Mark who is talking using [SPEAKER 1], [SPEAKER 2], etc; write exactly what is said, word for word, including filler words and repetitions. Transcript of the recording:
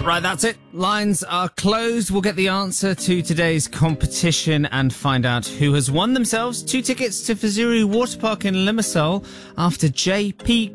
[SPEAKER 1] Right, that's it. Lines are closed. We'll get the answer to today's competition and find out who has won themselves two tickets to Fazuri Water Park in Limassol after J P